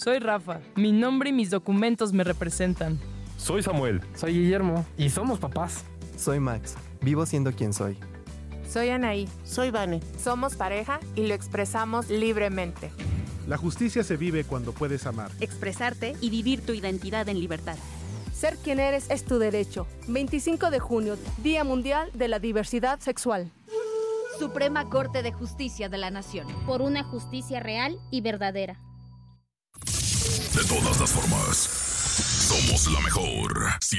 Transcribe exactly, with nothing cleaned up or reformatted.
Soy Rafa. Mi nombre y mis documentos me representan. Soy Samuel. Soy Guillermo. Y somos papás. Soy Max. Vivo siendo quien soy. Soy Anaí. Soy Vane. Somos pareja y lo expresamos libremente. La justicia se vive cuando puedes amar, expresarte y vivir tu identidad en libertad. Ser quien eres es tu derecho. veinticinco de junio, Día Mundial de la Diversidad Sexual. Suprema Corte de Justicia de la Nación. Por una justicia real y verdadera. De todas las formas, somos la mejor.